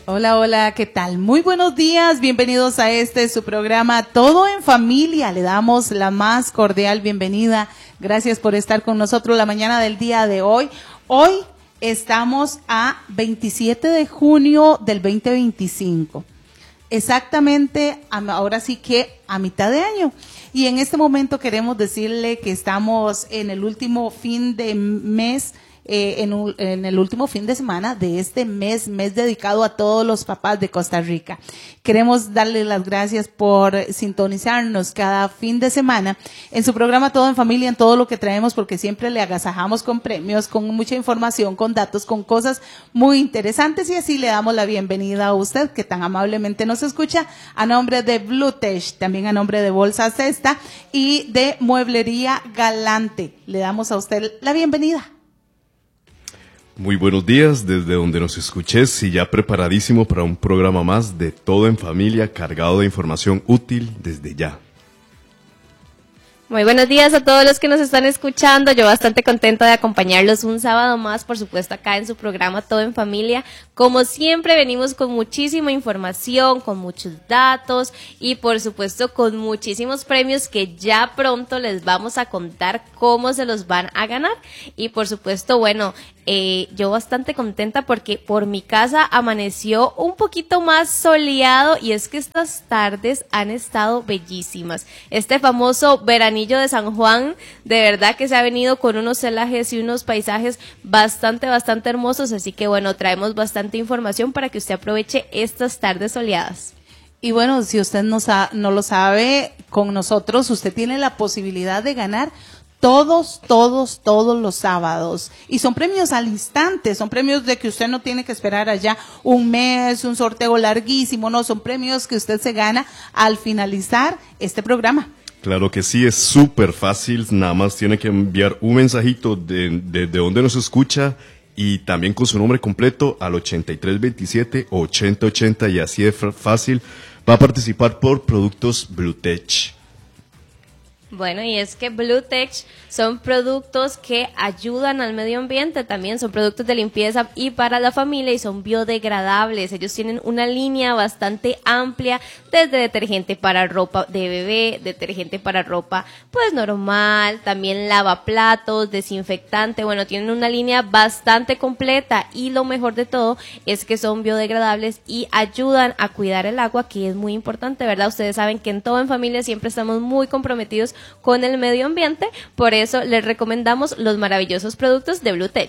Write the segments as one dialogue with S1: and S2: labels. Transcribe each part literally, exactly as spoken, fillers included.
S1: Hola, hola, ¿qué tal? Muy buenos días, bienvenidos a este su programa Todo en Familia. Le damos la más cordial bienvenida. Gracias por estar con nosotros la mañana del día de hoy. Hoy estamos a veintisiete de junio del veinte veinticinco. Exactamente, ahora sí que a mitad de año. Y en este momento queremos decirle que estamos en el último fin de mes, eh, en, un, en el último fin de semana de este mes, mes dedicado a todos los papás de Costa Rica. Queremos darle las gracias por sintonizarnos cada fin de semana en su programa Todo en Familia, en todo lo que traemos, porque siempre le agasajamos con premios, con mucha información, con datos, con cosas muy interesantes, y así le damos la bienvenida a usted que tan amablemente nos escucha, a nombre de Bluetech, también a nombre de Bolsa Cesta y de Mueblería Galante. Le damos a usted la bienvenida.
S2: Muy buenos días desde donde nos escuches y ya preparadísimo para un programa más de Todo en Familia, cargado de información útil desde ya.
S3: Muy buenos días a todos los que nos están escuchando. Yo bastante contenta de acompañarlos un sábado más, por supuesto, acá en su programa Todo en Familia. Como siempre, venimos con muchísima información, con muchos datos y, por supuesto, con muchísimos premios que ya pronto les vamos a contar cómo se los van a ganar. Y, por supuesto, bueno, eh, yo bastante contenta porque por mi casa amaneció un poquito más soleado, y es que estas tardes han estado bellísimas. Este famoso veranillo de San Juan, de verdad que se ha venido con unos celajes y unos paisajes bastante, bastante hermosos, así que bueno, traemos bastante información para que usted aproveche estas tardes soleadas.
S1: Y bueno, si usted no, sa- no lo sabe, con nosotros usted tiene la posibilidad de ganar todos, todos, todos los sábados. Y son premios al instante, son premios de que usted no tiene que esperar allá un mes, un sorteo larguísimo, no, son premios que usted se gana al finalizar este programa.
S2: Claro que sí, es súper fácil, nada más tiene que enviar un mensajito de, de, de donde nos escucha y también con su nombre completo al ochenta y tres veintisiete ochenta ochenta, y así de fácil va a participar por productos Bluetech.
S3: Bueno, y es que Bluetech son productos que ayudan al medio ambiente, también son productos de limpieza y para la familia, y son biodegradables. Ellos tienen una línea bastante amplia, desde detergente para ropa de bebé, detergente para ropa pues normal, también lavaplatos, desinfectante. Bueno, tienen una línea bastante completa, y lo mejor de todo es que son biodegradables y ayudan a cuidar el agua, que es muy importante, ¿verdad? Ustedes saben que en Todo en Familia siempre estamos muy comprometidos con el medio ambiente, por eso les recomendamos los maravillosos productos de Bluetech.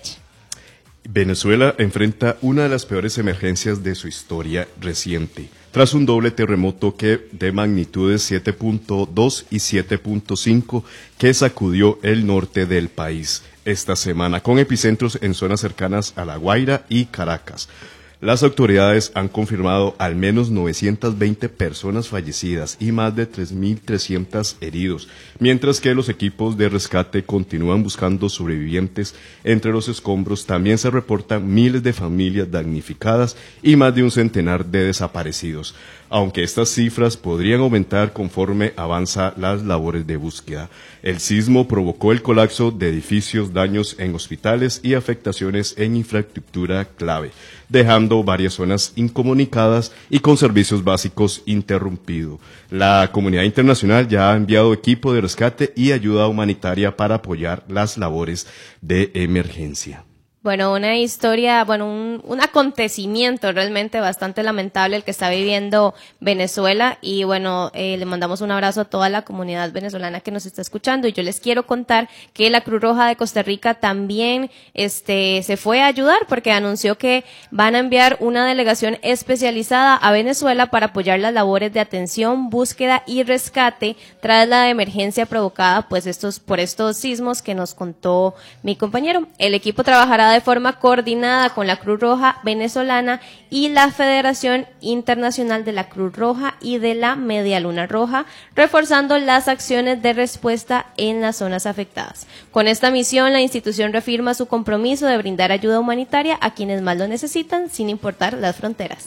S2: Venezuela enfrenta una de las peores emergencias de su historia reciente, tras un doble terremoto que de magnitudes siete punto dos y siete punto cinco que sacudió el norte del país esta semana, con epicentros en zonas cercanas a La Guaira y Caracas. Las autoridades han confirmado al menos novecientas veinte personas fallecidas y más de tres mil trescientos heridos, mientras que los equipos de rescate continúan buscando sobrevivientes. Entre los escombros también se reportan miles de familias damnificadas y más de un centenar de desaparecidos, aunque estas cifras podrían aumentar conforme avanza las labores de búsqueda. El sismo provocó el colapso de edificios, daños en hospitales y afectaciones en infraestructura clave, dejando varias zonas incomunicadas y con servicios básicos interrumpidos. La comunidad internacional ya ha enviado equipo de rescate y ayuda humanitaria para apoyar las labores de emergencia.
S3: Bueno, una historia, bueno, un, un acontecimiento realmente bastante lamentable el que está viviendo Venezuela, y bueno, eh, le mandamos un abrazo a toda la comunidad venezolana que nos está escuchando, y yo les quiero contar que la Cruz Roja de Costa Rica también este se fue a ayudar, porque anunció que van a enviar una delegación especializada a Venezuela para apoyar las labores de atención, búsqueda y rescate tras la emergencia provocada pues estos por estos sismos que nos contó mi compañero. El equipo trabajará de forma coordinada con la Cruz Roja venezolana y la Federación Internacional de la Cruz Roja y de la Media Luna Roja, reforzando las acciones de respuesta en las zonas afectadas. Con esta misión, la institución reafirma su compromiso de brindar ayuda humanitaria a quienes más lo necesitan, sin importar las fronteras.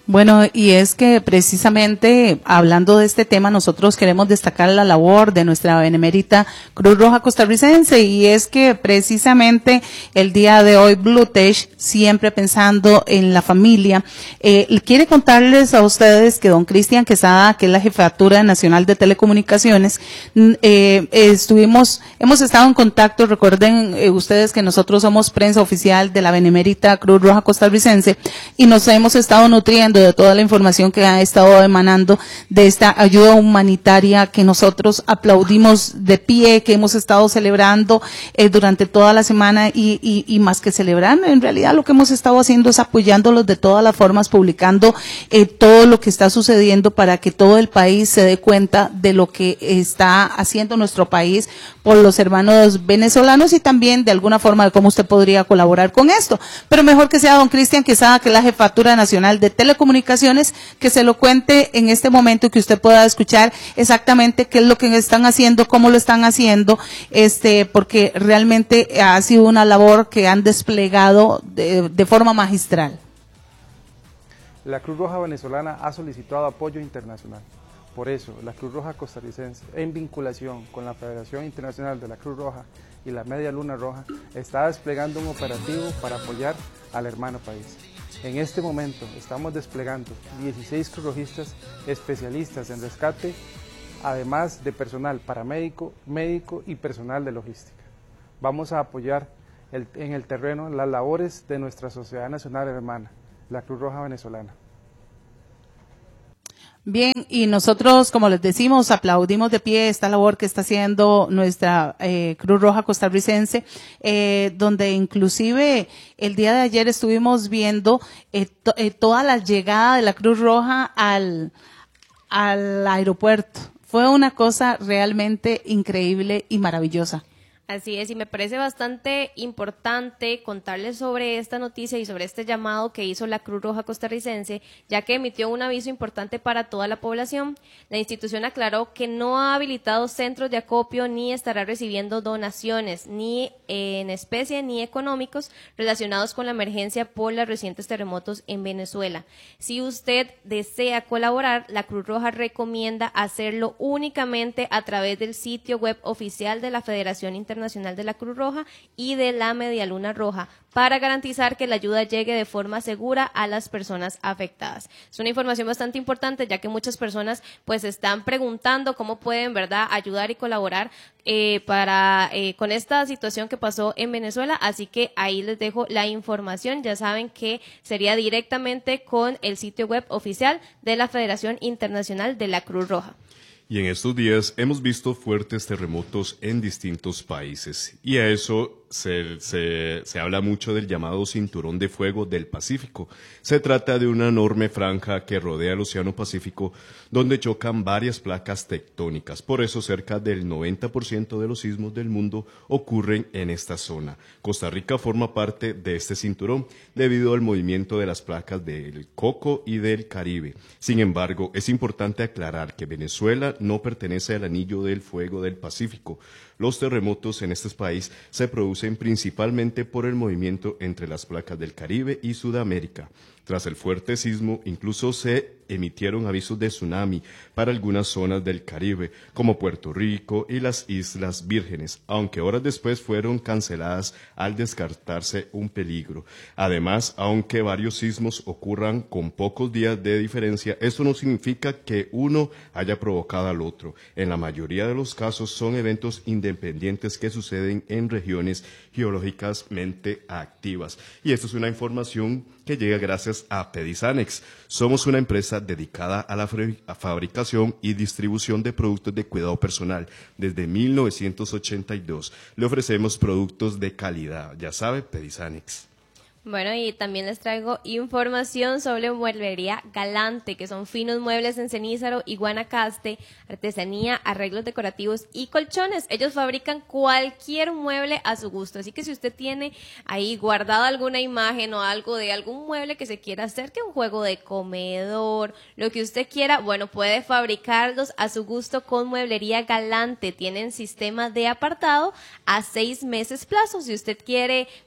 S1: Bueno, y es que precisamente hablando de este tema, nosotros queremos destacar la labor de nuestra benemérita Cruz Roja Costarricense, y es que precisamente el día de hoy Blue Tech, siempre pensando en la familia, eh, quiere contarles a ustedes que don Cristian Quesada, que es la Jefatura Nacional de Telecomunicaciones, eh, estuvimos, hemos estado en contacto, recuerden eh, ustedes que nosotros somos prensa oficial de la benemérita Cruz Roja Costarricense, y nos hemos estado nutriendo de toda la información que ha estado emanando de esta ayuda humanitaria que nosotros aplaudimos de pie, que hemos estado celebrando eh, durante toda la semana, y, y, y más que celebrar, en realidad lo que hemos estado haciendo es apoyándolos de todas las formas, publicando eh, todo lo que está sucediendo para que todo el país se dé cuenta de lo que está haciendo nuestro país por los hermanos venezolanos, y también de alguna forma de cómo usted podría colaborar con esto. Pero mejor que sea don Cristian Quesada, que es la Jefatura Nacional de Telecomunicaciones, que se lo cuente en este momento y que usted pueda escuchar exactamente qué es lo que están haciendo, cómo lo están haciendo, este, porque realmente ha sido una labor que han desplegado de, de forma magistral.
S4: La Cruz Roja venezolana ha solicitado apoyo internacional. Por eso, la Cruz Roja costarricense, en vinculación con la Federación Internacional de la Cruz Roja y la Media Luna Roja, está desplegando un operativo para apoyar al hermano país. En este momento estamos desplegando dieciséis cruzrojistas especialistas en rescate, además de personal paramédico, médico y personal de logística. Vamos a apoyar el, en el terreno las labores de nuestra Sociedad Nacional Hermana, la Cruz Roja venezolana.
S1: Bien, y nosotros, como les decimos, aplaudimos de pie esta labor que está haciendo nuestra eh, Cruz Roja costarricense, eh, donde inclusive el día de ayer estuvimos viendo eh, to, eh, toda la llegada de la Cruz Roja al, al aeropuerto. Fue una cosa realmente increíble y maravillosa.
S3: Así es, y me parece bastante importante contarles sobre esta noticia y sobre este llamado que hizo la Cruz Roja costarricense, ya que emitió un aviso importante para toda la población. La institución aclaró que no ha habilitado centros de acopio ni estará recibiendo donaciones, ni en especie ni económicos, relacionados con la emergencia por los recientes terremotos en Venezuela. Si usted desea colaborar, la Cruz Roja recomienda hacerlo únicamente a través del sitio web oficial de la Federación Internacional Nacional de la Cruz Roja y de la Media Luna Roja, para garantizar que la ayuda llegue de forma segura a las personas afectadas. Es una información bastante importante, ya que muchas personas pues están preguntando cómo pueden, ¿verdad?, ayudar y colaborar eh, para eh, con esta situación que pasó en Venezuela. Así que ahí les dejo la información. Ya saben que sería directamente con el sitio web oficial de la Federación Internacional de la Cruz Roja.
S2: Y en estos días hemos visto fuertes terremotos en distintos países, y a eso se, se, se habla mucho del llamado Cinturón de Fuego del Pacífico. Se trata de una enorme franja que rodea el Océano Pacífico, donde chocan varias placas tectónicas. Por eso cerca del noventa por ciento de los sismos del mundo ocurren en esta zona. Costa Rica forma parte de este cinturón debido al movimiento de las placas del Coco y del Caribe. Sin embargo, es importante aclarar que Venezuela no pertenece al Anillo del Fuego del Pacífico. Los terremotos en este país se producen principalmente por el movimiento entre las placas del Caribe y Sudamérica. Tras el fuerte sismo, incluso se emitieron avisos de tsunami para algunas zonas del Caribe, como Puerto Rico y las Islas Vírgenes, aunque horas después fueron canceladas al descartarse un peligro. Además, aunque varios sismos ocurran con pocos días de diferencia, esto no significa que uno haya provocado al otro. En la mayoría de los casos son eventos independientes que suceden en regiones geológicamente activas. Y esto es una información que llega gracias a Pedisanex. Somos una empresa dedicada a la fabricación y distribución de productos de cuidado personal. Desde mil novecientos ochenta y dos le ofrecemos productos de calidad. Ya sabe, Pedisanex.
S3: Bueno, y también les traigo información sobre Mueblería Galante, que son finos muebles en Cenízaro y Guanacaste, artesanía, arreglos decorativos y colchones. Ellos fabrican cualquier mueble a su gusto, así que si usted tiene ahí guardado alguna imagen o algo de algún mueble que se quiera hacer, que un juego de comedor, lo que usted quiera, bueno, puede fabricarlos a su gusto con Mueblería Galante. Tienen sistema de apartado a seis meses plazo. Si usted quiere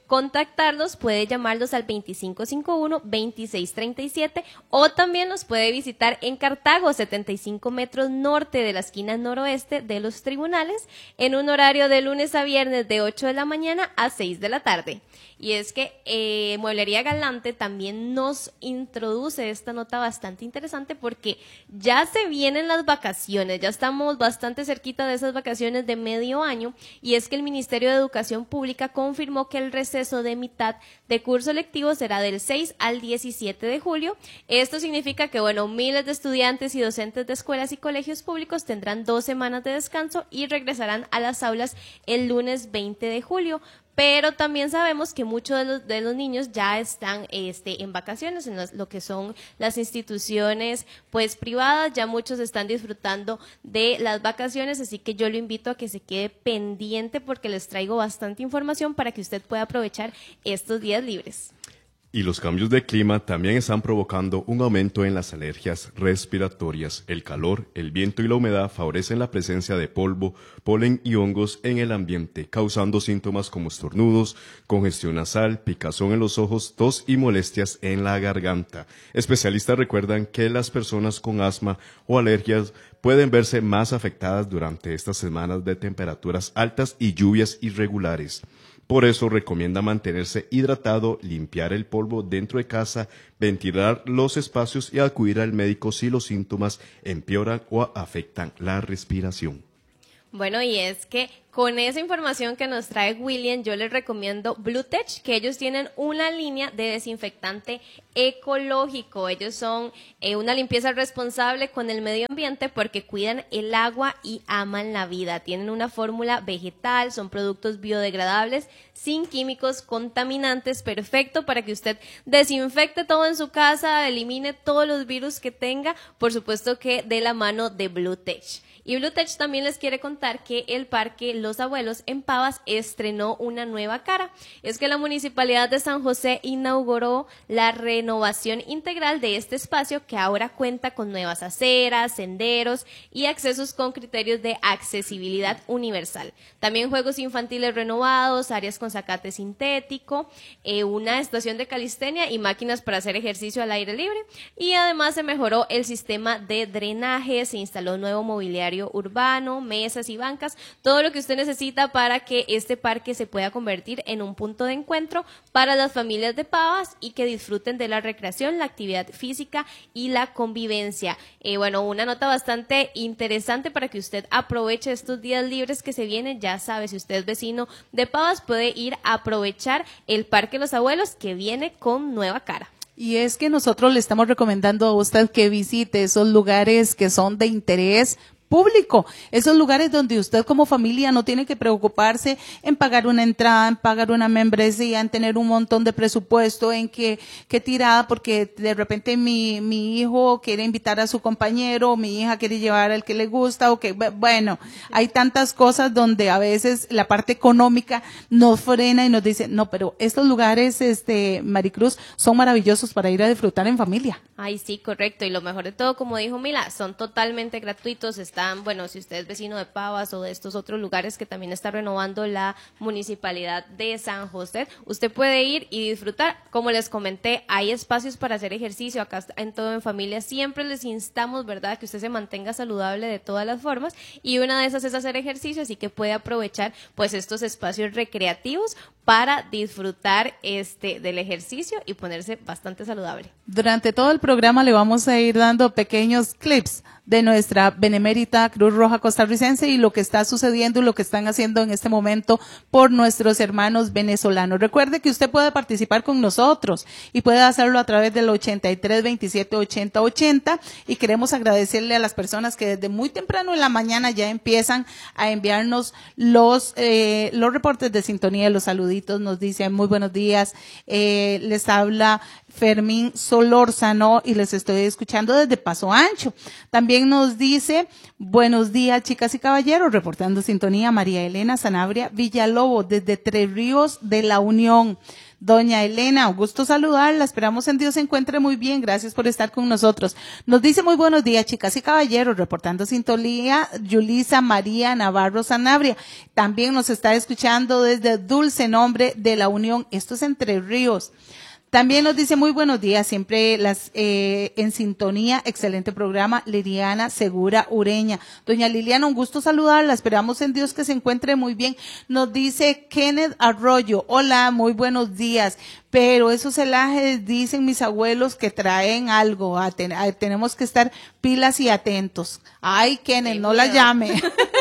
S3: contactarlos, puede llamarlos al veinticinco cincuenta y uno, veintiséis treinta y siete o también los puede visitar en Cartago, setenta y cinco metros norte de la esquina noroeste de los tribunales, en un horario de lunes a viernes de ocho de la mañana a seis de la tarde. Y es que eh, Mueblería Galante también nos introduce esta nota bastante interesante porque ya se vienen las vacaciones, ya estamos bastante cerquita de esas vacaciones de medio año, y es que el Ministerio de Educación Pública confirmó que el receso de mitad de curso lectivo será del seis al diecisiete de julio. Esto significa que, bueno, miles de estudiantes y docentes de escuelas y colegios públicos tendrán dos semanas de descanso y regresarán a las aulas el lunes veinte de julio. Pero también sabemos que muchos de los, de los niños ya están este, en vacaciones, en los, lo que son las instituciones pues privadas, ya muchos están disfrutando de las vacaciones, así que yo lo invito a que se quede pendiente porque les traigo bastante información para que usted pueda aprovechar estos días libres.
S2: Y los cambios de clima también están provocando un aumento en las alergias respiratorias. El calor, el viento y la humedad favorecen la presencia de polvo, polen y hongos en el ambiente, causando síntomas como estornudos, congestión nasal, picazón en los ojos, tos y molestias en la garganta. Especialistas recuerdan que las personas con asma o alergias pueden verse más afectadas durante estas semanas de temperaturas altas y lluvias irregulares. Por eso recomienda mantenerse hidratado, limpiar el polvo dentro de casa, ventilar los espacios y acudir al médico si los síntomas empeoran o afectan la respiración.
S3: Bueno, y es que con esa información que nos trae William, yo les recomiendo Bluetech, que ellos tienen una línea de desinfectante ecológico. Ellos son eh, una limpieza responsable con el medio ambiente porque cuidan el agua y aman la vida. Tienen una fórmula vegetal, son productos biodegradables, sin químicos contaminantes, perfecto para que usted desinfecte todo en su casa, elimine todos los virus que tenga, por supuesto que de la mano de Bluetech. Y Bluetech también les quiere contar que el Parque Los Abuelos en Pavas estrenó una nueva cara. Es que la Municipalidad de San José inauguró la renovación integral de este espacio, que ahora cuenta con nuevas aceras, senderos y accesos con criterios de accesibilidad universal. También juegos infantiles renovados, áreas con zacate sintético, eh, una estación de calistenia y máquinas para hacer ejercicio al aire libre. Y además se mejoró el sistema de drenaje, se instaló nuevo mobiliario urbano, mesas y bancas, todo lo que usted necesita para que este parque se pueda convertir en un punto de encuentro para las familias de Pavas y que disfruten de la recreación, la actividad física y la convivencia. Eh, bueno, una nota bastante interesante para que usted aproveche estos días libres que se vienen. Ya sabe, si usted es vecino de Pavas, puede ir a aprovechar el Parque Los Abuelos, que viene con nueva cara.
S1: Y es que nosotros le estamos recomendando a usted que visite esos lugares que son de interés público, esos lugares donde usted como familia no tiene que preocuparse en pagar una entrada, en pagar una membresía, en tener un montón de presupuesto, en que, que tirada porque de repente mi, mi hijo quiere invitar a su compañero, o mi hija quiere llevar al que le gusta, o que, bueno, hay tantas cosas donde a veces la parte económica nos frena y nos dice, no, pero estos lugares, este, Maricruz, son maravillosos para ir a disfrutar en familia.
S3: Ay, sí, correcto, y lo mejor de todo, como dijo Mila, son totalmente gratuitos. Están, bueno, si usted es vecino de Pavas o de estos otros lugares que también está renovando la Municipalidad de San José, usted puede ir y disfrutar. Como les comenté, hay espacios para hacer ejercicio acá en Todo en Familia. Siempre les instamos, ¿verdad?, que usted se mantenga saludable de todas las formas, y una de esas es hacer ejercicio, así que puede aprovechar pues estos espacios recreativos para disfrutar este del ejercicio y ponerse bastante saludable.
S1: Durante todo el programa le vamos a ir dando pequeños clips de nuestra benemérita Cruz Roja costarricense y lo que está sucediendo y lo que están haciendo en este momento por nuestros hermanos venezolanos. Recuerde que usted puede participar con nosotros y puede hacerlo a través del ochenta y tres veintisiete ochenta ochenta, y queremos agradecerle a las personas que desde muy temprano en la mañana ya empiezan a enviarnos los eh, los reportes de sintonía, los saluditos. Nos dicen muy buenos días, eh, les habla Fermín Solórzano y les estoy escuchando desde Paso Ancho. También nos dice, buenos días chicas y caballeros, reportando sintonía María Elena Sanabria Villalobos desde Tres Ríos de la Unión. Doña Elena, un gusto saludarla, esperamos en Dios se encuentre muy bien, gracias por estar con nosotros. Nos dice muy buenos días, chicas y caballeros, reportando sintonía, Yulisa María Navarro Sanabria. También nos está escuchando desde Dulce Nombre de la Unión, esto es Entre Ríos. También nos dice muy buenos días, siempre las eh, en sintonía, excelente programa, Liliana Segura Ureña. Doña Liliana, un gusto saludarla, esperamos en Dios que se encuentre muy bien. Nos dice Kenneth Arroyo, hola, muy buenos días. Pero esos celajes, dicen mis abuelos, que traen algo, a ten, a, tenemos que estar pilas y atentos. Ay, Kenneth, sí, no la llame.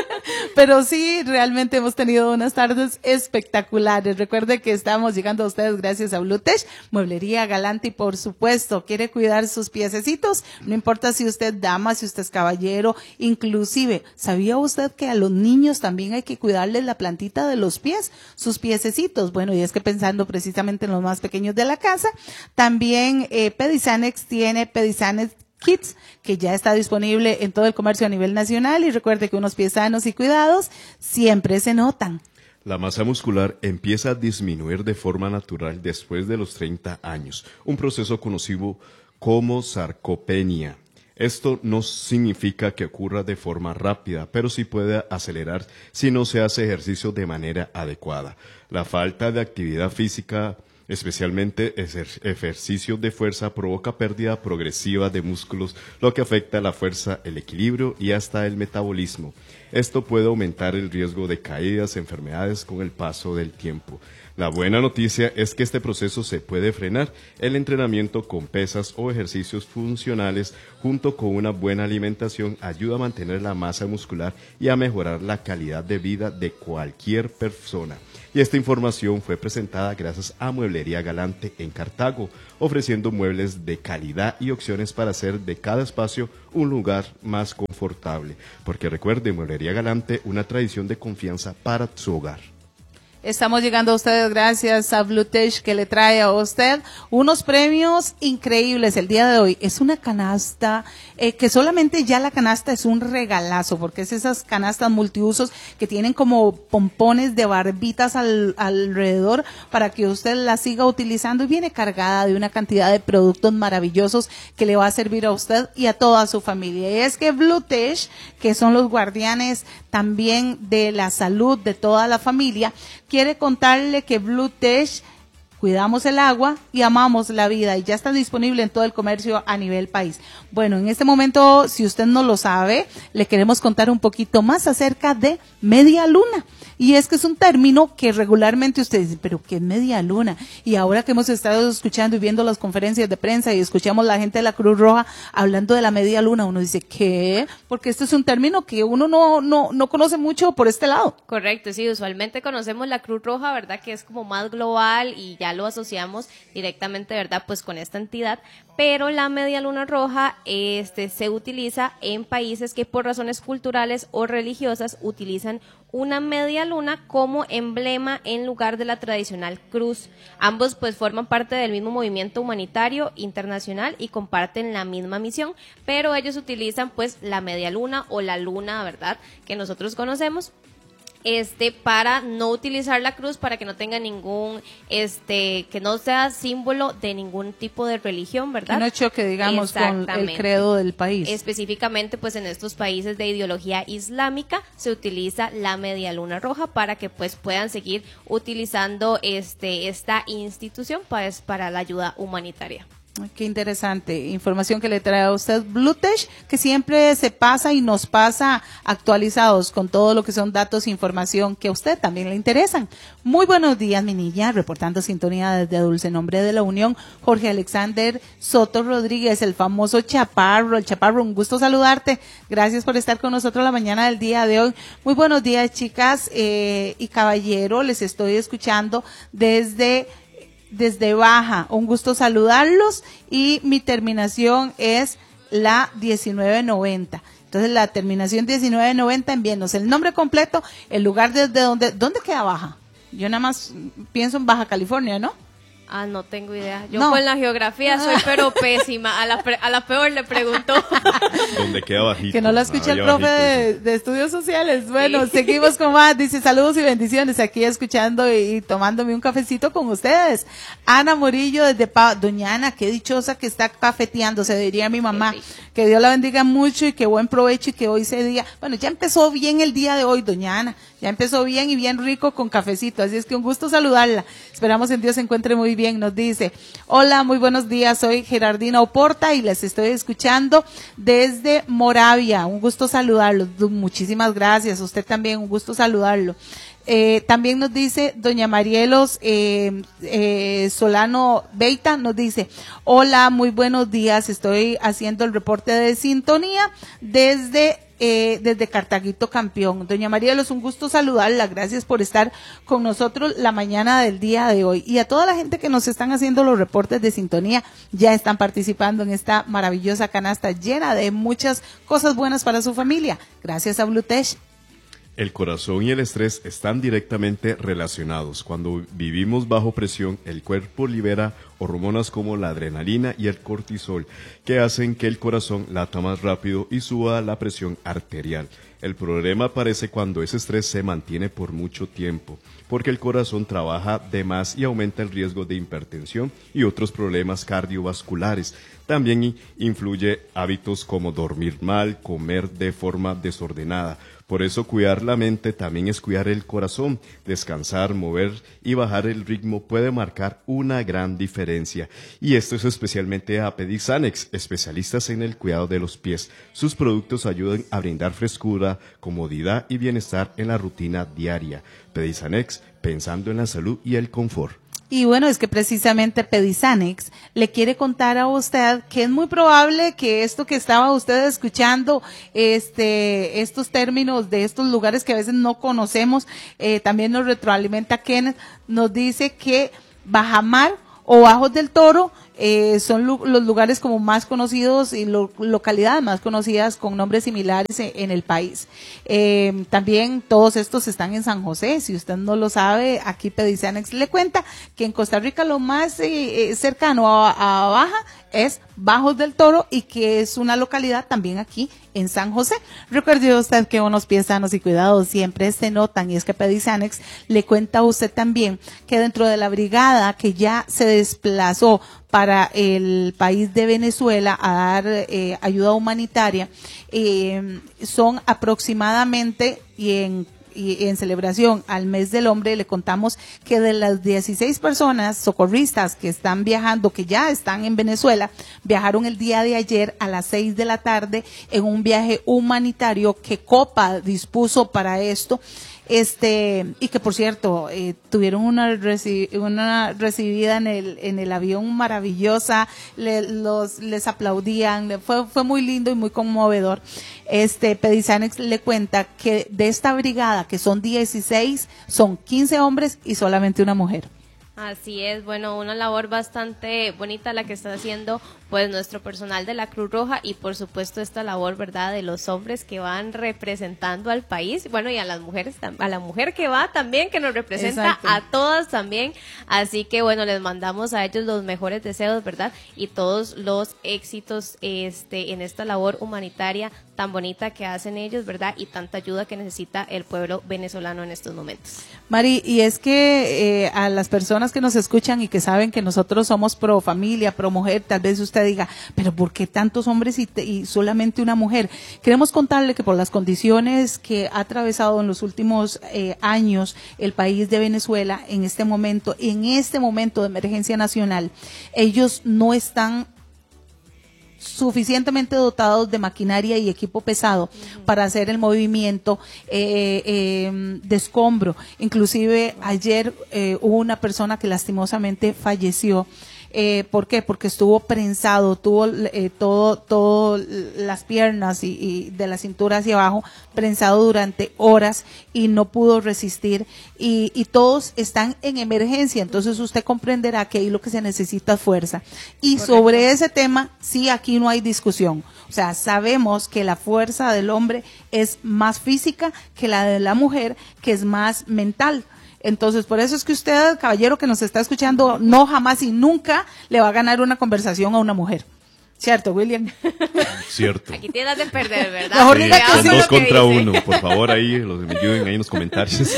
S1: Pero sí, realmente hemos tenido unas tardes espectaculares. Recuerde que estamos llegando a ustedes gracias a Blutech, Mueblería Galante, y por supuesto, quiere cuidar sus piececitos, no importa si usted es dama, si usted es caballero, inclusive, ¿sabía usted que a los niños también hay que cuidarles la plantita de los pies, sus piececitos? Bueno, y es que pensando precisamente en los más pequeños de la casa, también eh, Pedisanex tiene Pedisanex Kids, que ya está disponible en todo el comercio a nivel nacional, y recuerde que unos pies sanos y cuidados siempre se notan.
S2: La masa muscular empieza a disminuir de forma natural después de los treinta años, un proceso conocido como sarcopenia. Esto no significa que ocurra de forma rápida, pero sí puede acelerar si no se hace ejercicio de manera adecuada. La falta de actividad física, especialmente ejercicio de fuerza, provoca pérdida progresiva de músculos, lo que afecta la fuerza, el equilibrio y hasta el metabolismo. Esto puede aumentar el riesgo de caídas, enfermedades con el paso del tiempo. La buena noticia es que este proceso se puede frenar. El entrenamiento con pesas o ejercicios funcionales junto con una buena alimentación ayuda a mantener la masa muscular y a mejorar la calidad de vida de cualquier persona. Y esta información fue presentada gracias a Mueblería Galante en Cartago, ofreciendo muebles de calidad y opciones para hacer de cada espacio un lugar más confortable. Porque recuerde, Mueblería Galante, una tradición de confianza para su hogar.
S1: Estamos llegando a ustedes gracias a Blutech, que le trae a usted unos premios increíbles el día de hoy. Es una canasta eh, que solamente ya la canasta es un regalazo, porque es esas canastas multiusos que tienen como pompones de barbitas al, alrededor para que usted la siga utilizando, y viene cargada de una cantidad de productos maravillosos que le va a servir a usted y a toda su familia. Y es que Blutech, que son los guardianes también de la salud de toda la familia, quiere contarle que Blutech cuidamos el agua y amamos la vida, y ya está disponible en todo el comercio a nivel país. Bueno, en este momento, si usted no lo sabe, le queremos contar un poquito más acerca de media luna. Y es que es un término que regularmente ustedes dicen, pero ¿qué es media luna? Y ahora que hemos estado escuchando y viendo las conferencias de prensa y escuchamos la gente de la Cruz Roja hablando de la media luna, uno dice, ¿qué? Porque este es un término que uno no, no, no conoce mucho por este lado.
S3: Correcto, sí, usualmente conocemos la Cruz Roja, ¿verdad? Que es como más global y ya lo asociamos directamente, ¿verdad? Pues con esta entidad, pero la media luna roja este, se utiliza en países que por razones culturales o religiosas utilizan una media luna como emblema en lugar de la tradicional cruz. Ambos pues forman parte del mismo movimiento humanitario internacional y comparten la misma misión, pero ellos utilizan pues la media luna o la luna, ¿verdad?, que nosotros conocemos, este para no utilizar la cruz, para que no tenga ningún, este que no sea símbolo de ningún tipo de religión, ¿verdad?
S1: Que no choque, digamos, con el credo del país.
S3: Específicamente, pues en estos países de ideología islámica se utiliza la media luna roja para que pues puedan seguir utilizando este esta institución pues, para la ayuda humanitaria.
S1: Qué interesante información que le trae a usted Blutech, que siempre se pasa y nos pasa actualizados con todo lo que son datos e información que a usted también le interesan. Muy buenos días, mi niña, reportando sintonía desde Dulce Nombre de la Unión, Jorge Alexander Soto Rodríguez, el famoso Chaparro, el Chaparro, un gusto saludarte, gracias por estar con nosotros la mañana del día de hoy. Muy buenos días, chicas eh, y caballero, les estoy escuchando desde... desde Baja, un gusto saludarlos, y mi terminación es la diecinueve noventa. Entonces la terminación diecinueve noventa, envíenos el nombre completo, el lugar desde donde, ¿dónde queda Baja? Yo nada más pienso en Baja California, ¿no?
S3: Ah, no tengo idea. Yo
S1: No.
S3: con la geografía soy pero pésima. A la, pre- a la peor le pregunto.
S2: Donde queda bajito.
S1: Que no la escucha el
S2: Ahí
S1: profe
S2: abajito,
S1: de,
S2: sí.
S1: de estudios sociales. Bueno,
S3: Sí.
S1: seguimos con más. Dice saludos y bendiciones aquí escuchando y, y tomándome un cafecito con ustedes. Ana Murillo desde Pa... Doña Ana, qué dichosa que está cafeteando, se diría mi mamá.
S3: Qué rico.
S1: Que Dios la bendiga mucho y que buen provecho y que hoy se diga. Bueno, ya empezó bien el día de hoy, doña Ana. Ya empezó bien y bien rico con cafecito. Así es que un gusto saludarla. Esperamos en Dios se encuentre muy bien. Nos dice, hola, muy buenos días. Soy Gerardina Oporta y les estoy escuchando desde Moravia. Un gusto saludarlos. Muchísimas gracias. Usted también, un gusto saludarlo. Eh, también nos dice doña Marielos eh, eh, Solano Beita, nos dice, hola, muy buenos días, estoy haciendo el reporte de sintonía desde eh, desde Cartaguito Campeón. Doña Marielos, un gusto saludarla, gracias por estar con nosotros la mañana del día de hoy. Y a toda la gente que nos están haciendo los reportes de sintonía, ya están participando en esta maravillosa canasta llena de muchas cosas buenas para su familia. Gracias a Blutech.
S2: El corazón y el estrés están directamente relacionados. Cuando vivimos bajo presión, el cuerpo libera hormonas como la adrenalina y el cortisol, que hacen que el corazón lata más rápido y suba la presión arterial. El problema aparece cuando ese estrés se mantiene por mucho tiempo, porque el corazón trabaja de más y aumenta el riesgo de hipertensión y otros problemas cardiovasculares. También influye hábitos como dormir mal, comer de forma desordenada. Por eso cuidar la mente también es cuidar el corazón. Descansar, mover y bajar el ritmo puede marcar una gran diferencia. Y esto es especialmente a Pedisanex, especialistas en el cuidado de los pies. Sus productos ayudan a brindar frescura, comodidad y bienestar en la rutina diaria. Pedisanex, pensando en la salud y el confort.
S1: Y bueno, es que precisamente Pedisanex le quiere contar a usted que es muy probable que esto que estaba usted escuchando, este, estos términos de estos lugares que a veces no conocemos, eh, también nos retroalimenta Kenneth, nos dice que Bajamar o Bajos del Toro eh, son lu- los lugares como más conocidos y lo- localidades más conocidas con nombres similares en, en el país. Eh, también todos estos están en San José. Si usted no lo sabe, aquí Pedisanex le cuenta que en Costa Rica lo más eh, eh, cercano a, a Baja es Bajos del Toro y que es una localidad también aquí en San José. Recuerde usted que unos pies sanos y cuidados siempre se notan y es que Pedisanex le cuenta a usted también que dentro de la brigada que ya se desplazó para el país de Venezuela a dar eh, ayuda humanitaria, eh, son aproximadamente y en y en celebración al mes del hombre le contamos que de las dieciséis personas socorristas que están viajando, que ya están en Venezuela, viajaron el día de ayer a las seis de la tarde en un viaje humanitario que Copa dispuso para esto. Este, y que por cierto, eh, tuvieron una, reci una recibida en el, en el avión maravillosa, le, los, les aplaudían, fue, fue muy lindo y muy conmovedor. Este, Pedisanex le cuenta que de esta brigada, que son dieciséis, son quince hombres y solamente una mujer.
S3: Así es, bueno, una labor bastante bonita la que está haciendo pues nuestro personal de la Cruz Roja y por supuesto esta labor, ¿verdad?, de los hombres que van representando al país, bueno, y a las mujeres, a la mujer que va también, que nos representa
S1: Exacto.
S3: a todas también, así que bueno, les mandamos a ellos los mejores deseos, ¿verdad?, y todos los éxitos este en esta labor humanitaria tan bonita que hacen ellos, ¿verdad?, y tanta ayuda que necesita el pueblo venezolano en estos momentos.
S1: Mari, y es que eh, a las personas que nos escuchan y que saben que nosotros somos pro familia, pro mujer, tal vez usted diga, pero ¿por qué tantos hombres y, te, y solamente una mujer? Queremos contarle que por las condiciones que ha atravesado en los últimos eh, años el país de Venezuela, en este momento, en este momento de emergencia nacional, ellos no están suficientemente dotados de maquinaria y equipo pesado uh-huh. para hacer el movimiento eh, eh, de escombro. Inclusive ayer eh, hubo una persona que lastimosamente falleció. Eh, ¿Por qué? Porque estuvo prensado, tuvo eh, todo, todo las piernas y, y de la cintura hacia abajo prensado durante horas y no pudo resistir y, y todos están en emergencia, entonces usted comprenderá que ahí lo que se necesita es fuerza. Y Correcto. Sobre ese tema, sí, aquí no hay discusión. O sea, sabemos que la fuerza del hombre es más física que la de la mujer, que es más mental. Entonces, por eso es que usted, caballero que nos está escuchando, no jamás y nunca le va a ganar una conversación a una mujer. ¿Cierto, William?
S2: Cierto.
S3: Aquí tienes de perder, ¿verdad?
S1: Mejor
S2: Sí,
S1: diga que
S2: son
S1: sí
S2: dos
S1: lo que
S2: contra
S3: dice.
S2: uno. Por favor, ahí los que me ayuden ahí en los comentarios.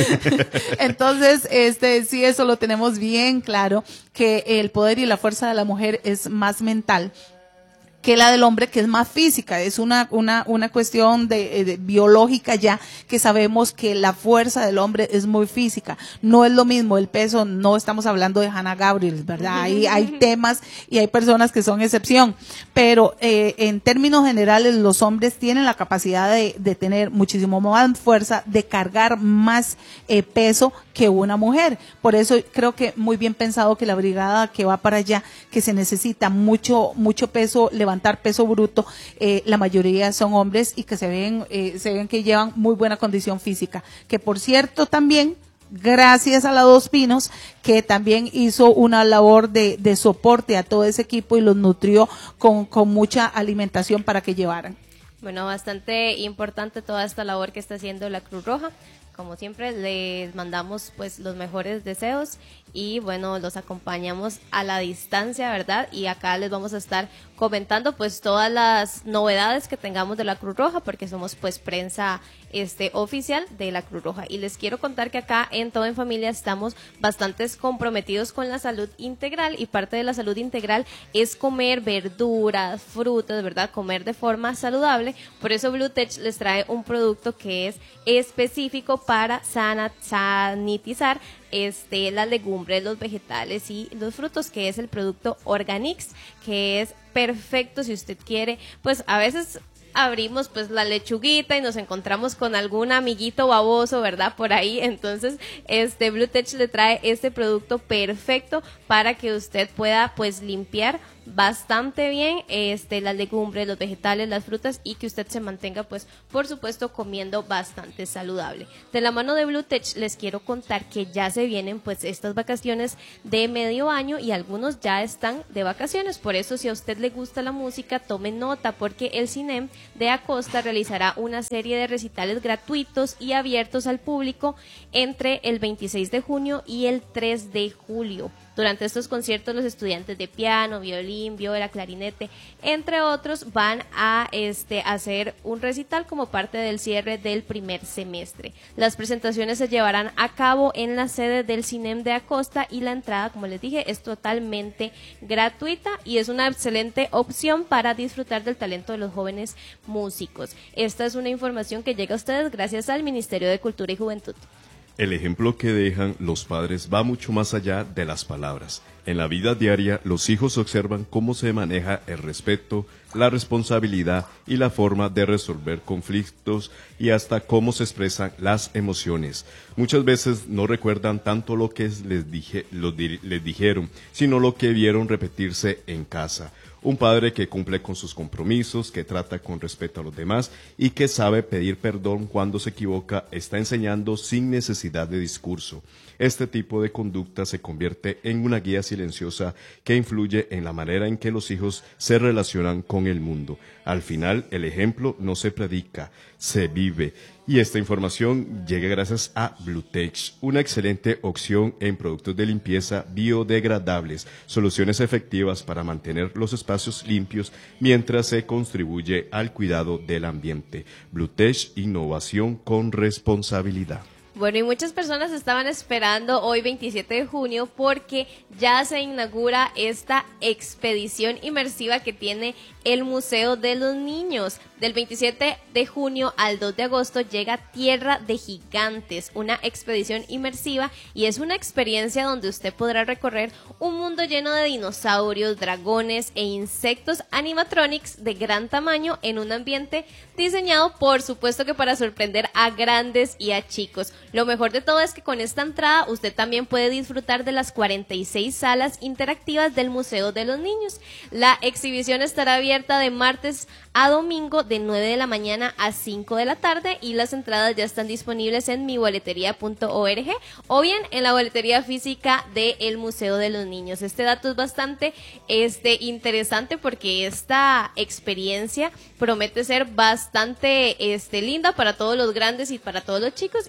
S1: Entonces, este, sí, eso lo tenemos bien claro, que el poder y la fuerza de la mujer es más mental que la del hombre, que es más física. Es una, una, una cuestión de, de biológica ya, que sabemos que la fuerza del hombre es muy física. No es lo mismo el peso, no estamos hablando de Hannah Gabriel, ¿verdad? Hay, hay temas y hay personas que son excepción, pero eh, en términos generales los hombres tienen la capacidad de, de tener muchísimo más fuerza, de cargar más eh, peso que una mujer. Por eso creo que muy bien pensado que la brigada que va para allá, que se necesita mucho, mucho peso, levantar peso bruto, eh, la mayoría son hombres y que se ven, eh, se ven que llevan muy buena condición física. Que por cierto también, gracias a la Dos Pinos, que también hizo una labor de, de soporte a todo ese equipo y los nutrió con, con mucha alimentación para que llevaran.
S3: Bueno, bastante importante toda esta labor que está haciendo la Cruz Roja. Como siempre, les mandamos pues los mejores deseos y bueno, los acompañamos a la distancia, ¿verdad? Y acá les vamos a estar comentando pues todas las novedades que tengamos de la Cruz Roja, porque somos pues prensa este oficial de la Cruz Roja. Y les quiero contar que acá en Todo en Familia estamos bastante comprometidos con la salud integral, y parte de la salud integral es comer verduras, frutas, ¿verdad? Comer de forma saludable. Por eso BlueTech les trae un producto que es específico para sana, sanitizar este, las legumbres, los vegetales y los frutos, que es el producto Organix, que es perfecto si usted quiere. Pues a veces abrimos pues la lechuguita y nos encontramos con algún amiguito baboso, ¿verdad? Por ahí. Entonces, este BlueTech le trae este producto perfecto para que usted pueda pues limpiar bastante bien este las legumbres, los vegetales, las frutas, y que usted se mantenga pues por supuesto comiendo bastante saludable. De la mano de BlueTech les quiero contar que ya se vienen pues estas vacaciones de medio año y algunos ya están de vacaciones. Por eso, si a usted le gusta la música, tome nota, porque el Cinem de Acosta realizará una serie de recitales gratuitos y abiertos al público entre el veintiséis de junio y el tres de julio. Durante estos conciertos, los estudiantes de piano, violín, viola, clarinete, entre otros, van a este, hacer un recital como parte del cierre del primer semestre. Las presentaciones se llevarán a cabo en la sede del Cinem de Acosta y la entrada, como les dije, es totalmente gratuita y es una excelente opción para disfrutar del talento de los jóvenes músicos. Esta es una información que llega a ustedes gracias al Ministerio de Cultura y Juventud.
S2: El ejemplo que dejan los padres va mucho más allá de las palabras. En la vida diaria, los hijos observan cómo se maneja el respeto, la responsabilidad y la forma de resolver conflictos, y hasta cómo se expresan las emociones. Muchas veces no recuerdan tanto lo que les, dije, lo di, les dijeron, sino lo que vieron repetirse en casa. Un padre que cumple con sus compromisos, que trata con respeto a los demás y que sabe pedir perdón cuando se equivoca, está enseñando sin necesidad de discurso. Este tipo de conducta se convierte en una guía silenciosa que influye en la manera en que los hijos se relacionan con el mundo. Al final, el ejemplo no se predica, se vive. Y esta información llega gracias a BlueTech, una excelente opción en productos de limpieza biodegradables, soluciones efectivas para mantener los espacios limpios mientras se contribuye al cuidado del ambiente. BlueTech, innovación con responsabilidad.
S3: Bueno, y muchas personas estaban esperando hoy veintisiete de junio porque ya se inaugura esta expedición inmersiva que tiene el Museo de los Niños. Del veintisiete de junio al dos de agosto llega Tierra de Gigantes, una expedición inmersiva, y es una experiencia donde usted podrá recorrer un mundo lleno de dinosaurios, dragones e insectos animatronics de gran tamaño en un ambiente diseñado, por supuesto, que para sorprender a grandes y a chicos. Lo mejor de todo es que con esta entrada usted también puede disfrutar de las cuarenta y seis salas interactivas del Museo de los Niños. La exhibición estará abierta de martes a domingo de nueve de la mañana a cinco de la tarde, y las entradas ya están disponibles en mi boletería punto org o bien en la boletería física del Museo de los Niños. Este dato es bastante este, interesante porque esta experiencia promete ser bastante este, linda para todos los grandes y para todos los chicos, y una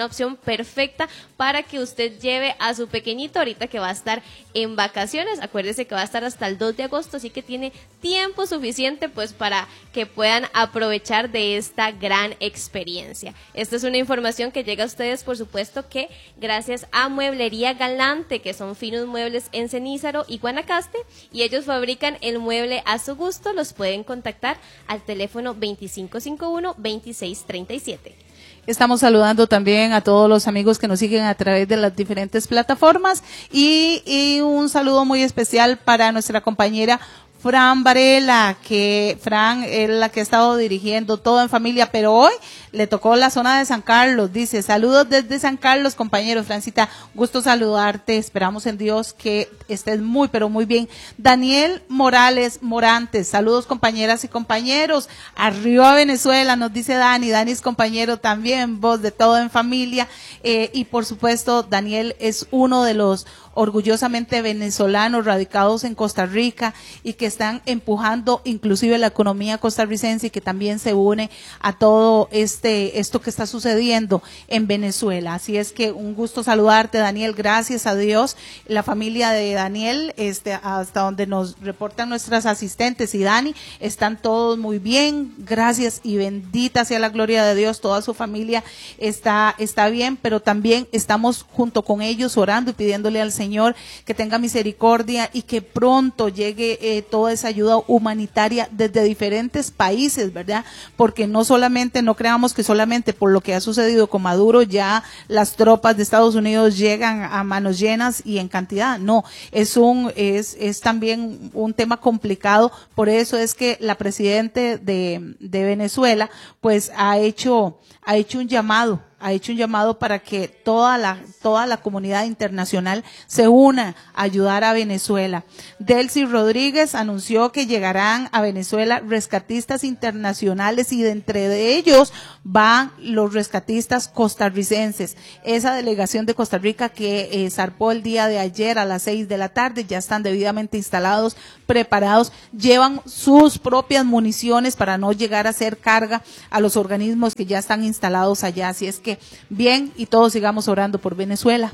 S3: una opción perfecta para que usted lleve a su pequeñito ahorita que va a estar en vacaciones. Acuérdese que va a estar hasta el dos de agosto, así que tiene tiempo suficiente pues para que puedan aprovechar de esta gran experiencia. Esta es una información que llega a ustedes, por supuesto, que gracias a Mueblería Galante, que son finos muebles en Cenízaro y Guanacaste, y ellos fabrican el mueble a su gusto. Los pueden contactar al teléfono veinticinco cincuenta y uno, veintiséis treinta y siete.
S1: Estamos saludando también a todos los amigos que nos siguen a través de las diferentes plataformas y, y un saludo muy especial para nuestra compañera Fran Varela, que Fran es la que ha estado dirigiendo Todo en Familia, pero hoy le tocó la zona de San Carlos. Dice, saludos desde San Carlos, compañeros. Francita, gusto saludarte, esperamos en Dios que estés muy, pero muy bien. Daniel Morales Morantes, saludos compañeras y compañeros. Arriba Venezuela, nos dice Dani, Dani es compañero también, voz de Todo en Familia, eh, y por supuesto Daniel es uno de los orgullosamente venezolanos radicados en Costa Rica y que están empujando inclusive la economía costarricense y que también se une a todo este esto que está sucediendo en Venezuela. Así es que un gusto saludarte, Daniel, gracias a Dios. La familia de Daniel, este hasta donde nos reportan nuestras asistentes y Dani, están todos muy bien, gracias y bendita sea la gloria de Dios, toda su familia está, está bien, pero también estamos junto con ellos orando y pidiéndole al Señor Señor, que tenga misericordia y que pronto llegue eh, toda esa ayuda humanitaria desde diferentes países, ¿verdad? Porque no solamente, no creamos que solamente por lo que ha sucedido con Maduro ya las tropas de Estados Unidos llegan a manos llenas y en cantidad, no, es un, es, es también un tema complicado, por eso es que la presidente de, de Venezuela, pues ha hecho, ha hecho un llamado, ha hecho un llamado para que toda la, toda la comunidad internacional se una a ayudar a Venezuela. Delcy Rodríguez anunció que llegarán a Venezuela rescatistas internacionales y de entre de ellos van los rescatistas costarricenses. Esa delegación de Costa Rica que eh, zarpó el día de ayer a las seis de la tarde, ya están debidamente instalados, preparados, llevan sus propias municiones para no llegar a hacer carga a los organismos que ya están instalados allá. Así es que bien, y todos sigamos orando por Venezuela.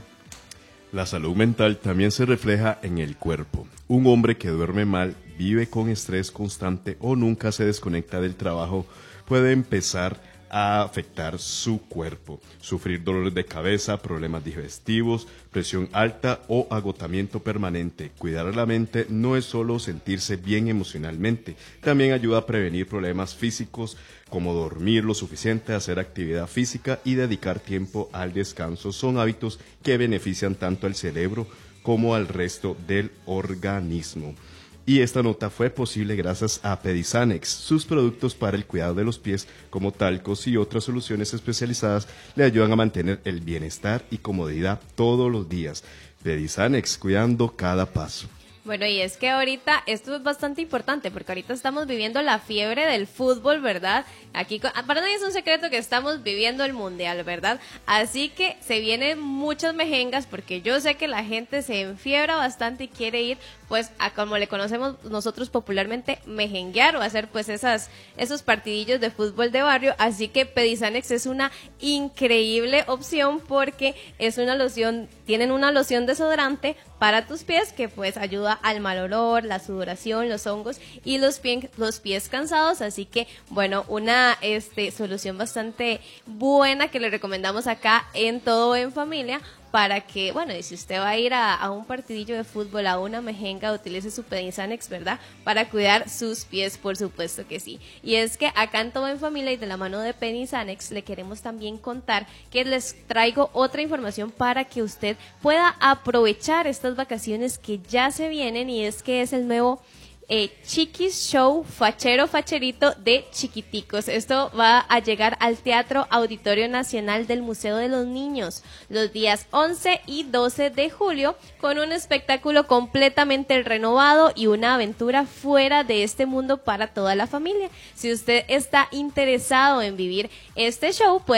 S2: La salud mental también se refleja en el cuerpo. Un hombre que duerme mal, vive con estrés constante o nunca se desconecta del trabajo puede empezar a afectar su cuerpo, sufrir dolores de cabeza, problemas digestivos, presión alta o agotamiento permanente. Cuidar la mente no es solo sentirse bien emocionalmente, también ayuda a prevenir problemas físicos como dormir lo suficiente, hacer actividad física y dedicar tiempo al descanso. Son hábitos que benefician tanto al cerebro como al resto del organismo. Y esta nota fue posible gracias a Pedisanex. Sus productos para el cuidado de los pies, como talcos y otras soluciones especializadas, le ayudan a mantener el bienestar y comodidad todos los días. Pedisanex, cuidando cada paso.
S3: Bueno, y es que ahorita esto es bastante importante porque ahorita estamos viviendo la fiebre del fútbol, ¿verdad? Aquí para nadie es un secreto que estamos viviendo el mundial, ¿verdad? Así que se vienen muchas mejengas porque yo sé que la gente se enfiebra bastante y quiere ir pues a como le conocemos nosotros popularmente mejenguear o hacer pues esas esos partidillos de fútbol de barrio, así que Pedisanex es una increíble opción porque es una loción, tienen una loción desodorante para tus pies que pues ayuda al mal olor, la sudoración, los hongos y los, pie, los pies cansados, así que bueno, una este solución bastante buena que le recomendamos acá en Todo en Familia para que, bueno, y si usted va a ir a, a un partidillo de fútbol, a una mejenga, utilice su Pedisanex, ¿verdad? Para cuidar sus pies, por supuesto que sí. Y es que acá en Todo en Familia y de la mano de Pedisanex le queremos también contar que les traigo otra información para que usted pueda aprovechar estas vacaciones que ya se vienen, y es que es el nuevo Eh, Chiquis Show Fachero Facherito de Chiquiticos. Esto va a llegar al Teatro Auditorio Nacional del Museo de los Niños los días once y doce de julio con un espectáculo completamente renovado y una aventura fuera de este mundo para toda la familia. Si usted está interesado en vivir este show, puede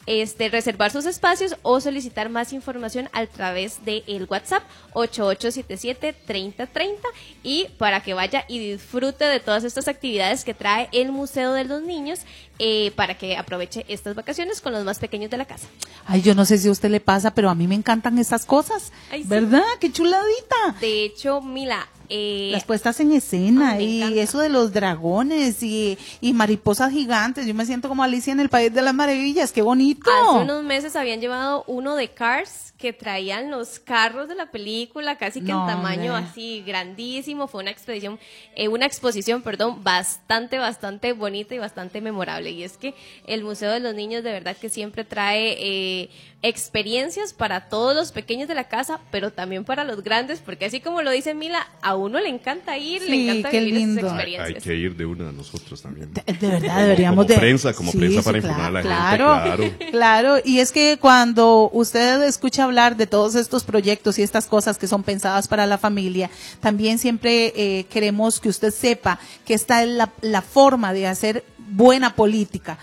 S3: este, reservar sus espacios o solicitar más información a través del WhatsApp ocho ocho siete siete, treinta treinta y para que vaya y disfrute de todas estas actividades que trae el Museo de los Niños eh, para que aproveche estas vacaciones con los más pequeños de la casa.
S1: Ay, yo no sé si a usted le pasa, pero a mí me encantan estas cosas.
S3: Ay, sí.
S1: ¿Verdad? ¡Qué chuladita!
S3: De hecho, Mila, eh,
S1: las puestas en escena
S3: ay,
S1: y
S3: encanta.
S1: eso de los dragones y, y mariposas gigantes. Yo me siento como Alicia en el País de las Maravillas. ¡Qué bonito!
S3: Hace unos meses habían llevado uno de Cars que traían los carros de la película, casi que
S1: No,
S3: en tamaño
S1: hombre.
S3: así grandísimo. Fue una expedición, eh, una exposición, perdón, bastante, bastante bonita y bastante memorable. Y es que el Museo de los Niños de verdad que siempre trae eh, experiencias para todos los pequeños de la casa, pero también para los grandes, porque así como lo dice Mila, a uno le encanta ir,
S1: Sí,
S3: le encanta
S1: qué
S3: vivir esas
S1: lindo.
S2: Hay,
S3: experiencias.
S2: hay que ir de una a nosotros también.
S1: De, de verdad,
S2: Como-
S1: deberíamos
S2: como
S1: de...
S2: prensa, como
S1: Sí,
S2: prensa
S1: sí,
S2: para
S1: claro,
S2: informar a la
S1: claro,
S2: gente, claro.
S1: Claro, y es que cuando usted escucha hablar de todos estos proyectos y estas cosas que son pensadas para la familia, también siempre eh, queremos que usted sepa que esta es la, la forma de hacer buena política.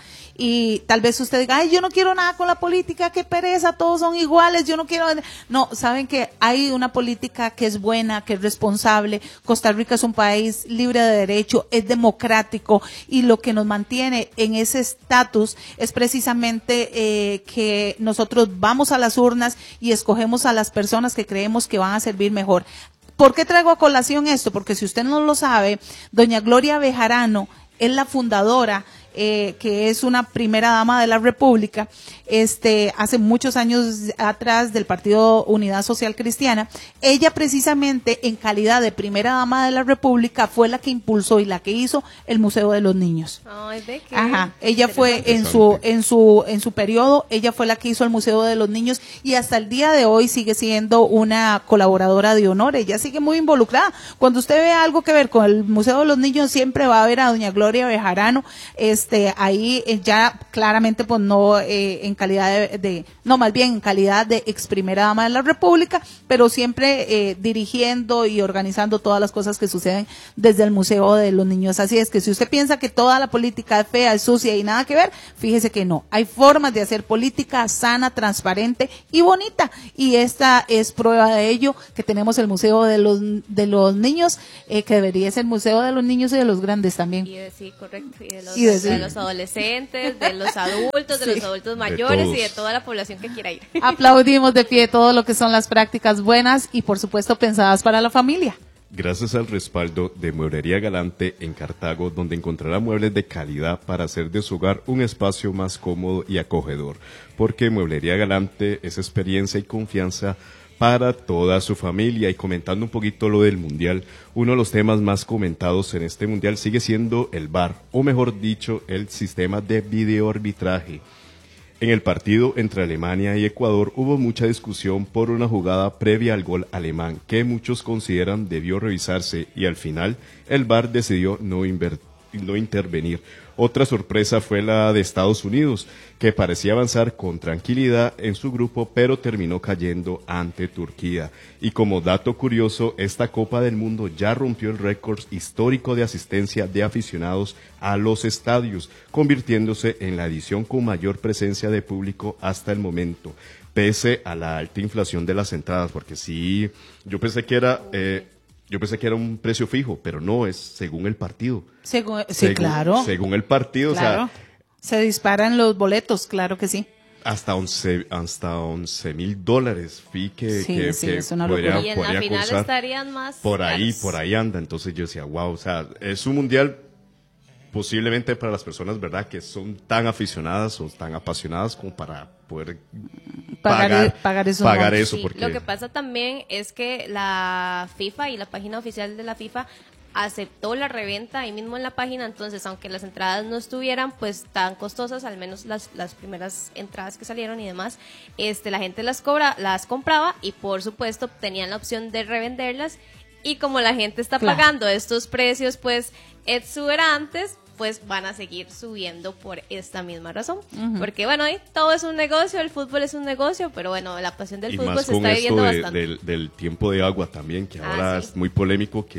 S1: Y tal vez usted diga, ay, yo no quiero nada con la política, qué pereza, todos son iguales, yo no quiero... No, saben que hay una política que es buena, que es responsable. Costa Rica es un país libre de derecho, es democrático y lo que nos mantiene en ese estatus es precisamente eh, que nosotros vamos a las urnas y escogemos a las personas que creemos que van a servir mejor. ¿Por qué traigo a colación esto? Porque si usted no lo sabe, doña Gloria Bejarano es la fundadora, eh, que es una primera dama de la República, este, hace muchos años atrás del Partido Unidad Social Cristiana. Ella precisamente en calidad de primera dama de la República fue la que impulsó y la que hizo el Museo de los Niños.
S3: Ay, ¿de qué?
S1: Ajá, ella fue
S3: Interesante.
S1: en su en su en su periodo, ella fue la que hizo el Museo de los Niños y hasta el día de hoy sigue siendo una colaboradora de honor. Ella sigue muy involucrada. Cuando usted ve algo que ver con el Museo de los Niños, siempre va a ver a doña Gloria Bejarano, este, ahí eh, ya claramente pues no eh, en calidad de, de, no más bien en calidad de ex primera dama de la República, pero siempre eh, dirigiendo y organizando todas las cosas que suceden desde el Museo de los Niños. Así es que si usted piensa que toda la política es fea, es sucia y nada que ver, fíjese que no. Hay formas de hacer política sana, transparente y bonita. Y esta es prueba de ello, que tenemos el Museo de los, de los Niños, eh, que debería ser el Museo de los Niños y de los grandes también.
S3: Y de, sí, correcto. Y de los,
S1: Y de-
S3: de los adolescentes, de los adultos, de
S1: Sí.
S3: los adultos mayores y de
S2: todos.
S3: toda la población que quiera ir.
S1: Aplaudimos de pie todo lo que son las prácticas buenas y por supuesto pensadas para la familia.
S2: Gracias al respaldo de Mueblería Galante en Cartago, donde encontrará muebles de calidad para hacer de su hogar un espacio más cómodo y acogedor. Porque Mueblería Galante es experiencia y confianza para toda su familia. Y comentando un poquito lo del Mundial, uno de los temas más comentados en este Mundial sigue siendo el V A R, o mejor dicho, el sistema de videoarbitraje. En el partido entre Alemania y Ecuador hubo mucha discusión por una jugada previa al gol alemán que muchos consideran debió revisarse y al final el V A R decidió no, inver- no intervenir. Otra sorpresa fue la de Estados Unidos, que parecía avanzar con tranquilidad en su grupo, pero terminó cayendo ante Turquía. Y como dato curioso, esta Copa del Mundo ya rompió el récord histórico de asistencia de aficionados a los estadios, convirtiéndose en la edición con mayor presencia de público hasta el momento, pese a la alta inflación de las entradas, porque sí, yo pensé que era... Eh, Yo pensé que era un precio fijo, pero no, es según el partido.
S1: Según, sí,
S2: Según-
S1: claro.
S2: Según el partido,
S1: Claro.
S2: o sea,
S1: Se disparan los boletos, claro que sí.
S2: hasta once, hasta once mil dólares. Vi que,
S1: Sí,
S2: que,
S1: sí,
S2: que
S1: es una
S2: podría,
S1: locura.
S3: Y en la
S2: podría
S3: final
S2: cursar.
S3: estarían más
S2: Por ahí,
S3: caros.
S2: por ahí anda. Entonces yo decía, wow, o sea, es un mundial posiblemente para las personas, ¿verdad?, que son tan aficionadas o tan apasionadas como para poder
S1: Pagar,
S2: pagar,
S1: pagar eso.
S2: pagar
S1: no.
S2: eso.
S3: Sí,
S2: porque
S3: lo que pasa también es que la FIFA y la página oficial de la FIFA aceptó la reventa ahí mismo en la página, entonces aunque las entradas no estuvieran pues tan costosas, al menos las, las primeras entradas que salieron y demás, este la gente las cobra, las compraba y por supuesto tenían la opción de revenderlas, y como la gente está
S1: Claro.
S3: pagando estos precios pues exuberantes, pues van a seguir subiendo por esta misma razón.
S1: Ujú.
S3: Porque bueno, ahí todo es un negocio, el fútbol es un negocio, pero bueno, la pasión del
S2: y
S3: fútbol
S2: más
S3: se
S2: con
S3: está
S2: esto
S3: viviendo
S2: de-
S3: bastante.
S2: del, del tiempo de agua también, que
S3: Ah,
S2: ahora
S3: sí.
S2: es muy polémico, que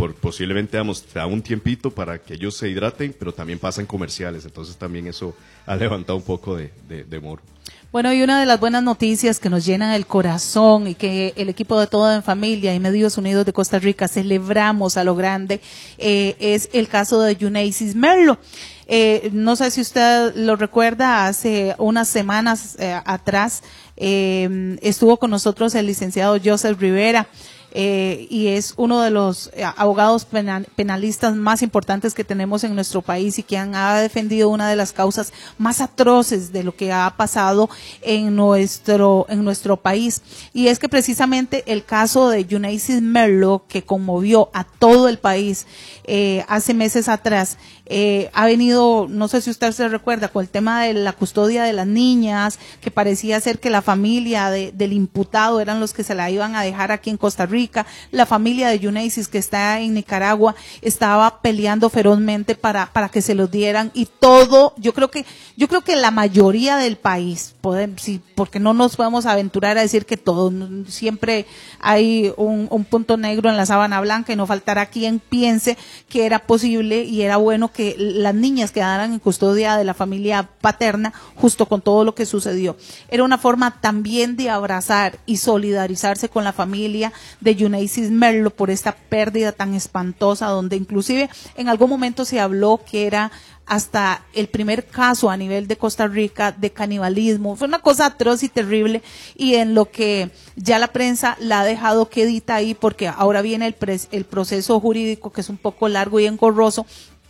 S2: por, posiblemente vamos, da un tiempito para que ellos se hidraten, pero también pasan comerciales, entonces también eso ha levantado un poco de, de, de moro.
S1: Bueno, y una de las buenas noticias que nos llenan el corazón y que el equipo de Todo en Familia y Medios Unidos de Costa Rica celebramos a lo grande eh, es el caso de Yuneisys Merlo. Eh, no sé si usted lo recuerda, hace unas semanas eh, atrás eh, estuvo con nosotros el licenciado Joseph Rivera. Eh, y es uno de los eh, abogados penal, penalistas más importantes que tenemos en nuestro país y que han, ha defendido una de las causas más atroces de lo que ha pasado en nuestro en nuestro país. Y es que precisamente el caso de Yuneisys Merlo, que conmovió a todo el país eh, hace meses atrás, eh, ha venido, no sé si usted se recuerda, con el tema de la custodia de las niñas, que parecía ser que la familia de, del imputado eran los que se la iban a dejar aquí en Costa Rica. La familia de Yuneisys, que está en Nicaragua, estaba peleando ferozmente para para que se los dieran, y todo, yo creo que yo creo que la mayoría del país, podemos, sí, porque no nos podemos aventurar a decir que todo, siempre hay un, un punto negro en la sábana blanca y no faltará quien piense que era posible y era bueno que las niñas quedaran en custodia de la familia paterna justo con todo lo que sucedió. Era una forma también de abrazar y solidarizarse con la familia de Yuneisys Merlo por esta pérdida tan espantosa, donde inclusive en algún momento se habló que era hasta el primer caso a nivel de Costa Rica de canibalismo. Fue una cosa atroz y terrible, y en lo que ya la prensa la ha dejado quedita ahí, porque ahora viene el, pres, el proceso jurídico, que es un poco largo y engorroso,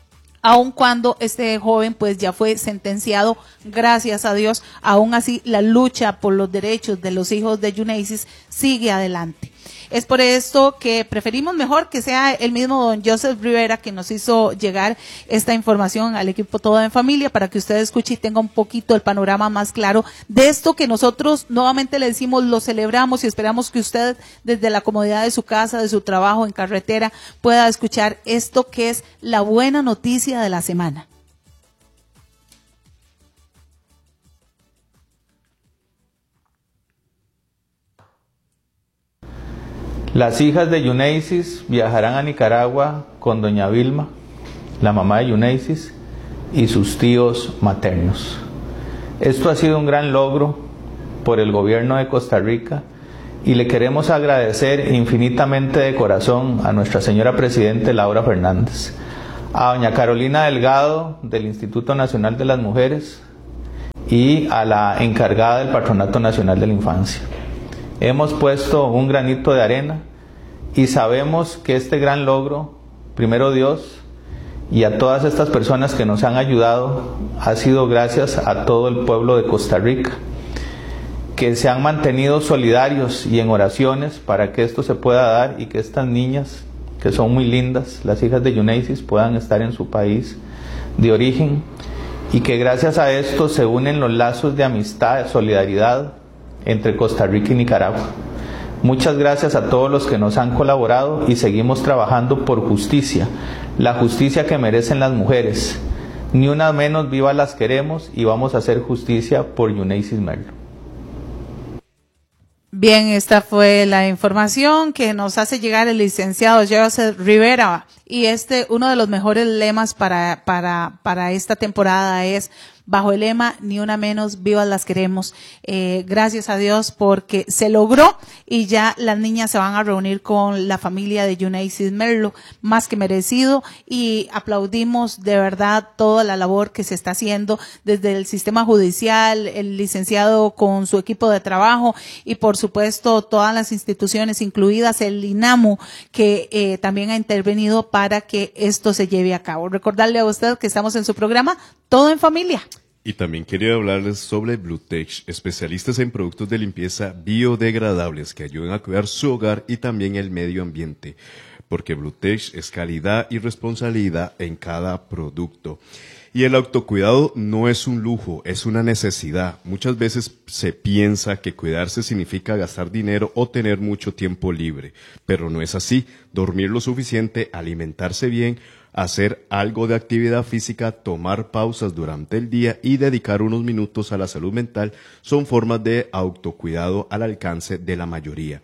S1: aun cuando este joven pues ya fue sentenciado, gracias a Dios. Aún así la lucha por los derechos de los hijos de Yuneisys sigue adelante. Es por esto que preferimos mejor que sea el mismo don Joseph Rivera que nos hizo llegar esta información al equipo Todo en Familia, para que usted escuche y tenga un poquito el panorama más claro de esto que nosotros nuevamente le decimos, lo celebramos, y esperamos que usted desde la comodidad de su casa, de su trabajo, en carretera, pueda escuchar esto que es la buena noticia de la semana.
S5: Las hijas de Yuneisys viajarán a Nicaragua con doña Vilma, la mamá de Yuneisys, y sus tíos maternos. Esto ha sido un gran logro por el gobierno de Costa Rica, y le queremos agradecer infinitamente de corazón a nuestra señora Presidente Laura Fernández, a doña Carolina Delgado del Instituto Nacional de las Mujeres y a la encargada del Patronato Nacional de la Infancia. Hemos puesto un granito de arena y sabemos que este gran logro, primero Dios y a todas estas personas que nos han ayudado, ha sido gracias a todo el pueblo de Costa Rica, que se han mantenido solidarios y en oraciones para que esto se pueda dar y que estas niñas, que son muy lindas, las hijas de Yuneisys, puedan estar en su país de origen, y que gracias a esto se unen los lazos de amistad, solidaridad entre Costa Rica y Nicaragua. Muchas gracias a todos los que nos han colaborado, y seguimos trabajando por justicia, la justicia que merecen las mujeres. Ni una menos, viva las queremos, y vamos a hacer justicia por Yuneisys Merlo.
S1: Bien, esta fue la información que nos hace llegar el licenciado Joseph Rivera, y este, uno de los mejores lemas para, para, para esta temporada es, bajo el lema, ni una menos, vivas las queremos. Eh, gracias a Dios porque se logró, y ya las niñas se van a reunir con la familia de Yuneisys Merlo, más que merecido, y aplaudimos de verdad toda la labor que se está haciendo desde el sistema judicial, el licenciado con su equipo de trabajo, y por supuesto todas las instituciones, incluidas el INAMU, que eh, también ha intervenido para que esto se lleve a cabo. Recordarle a usted que estamos en su programa Todo en Familia.
S2: Y también quería hablarles sobre Bluetech, especialistas en productos de limpieza biodegradables que ayudan a cuidar su hogar y también el medio ambiente, porque Bluetech es calidad y responsabilidad en cada producto. Y el autocuidado no es un lujo, es una necesidad. Muchas veces se piensa que cuidarse significa gastar dinero o tener mucho tiempo libre, pero no es así. Dormir lo suficiente, alimentarse bien, hacer algo de actividad física, tomar pausas durante el día y dedicar unos minutos a la salud mental son formas de autocuidado al alcance de la mayoría.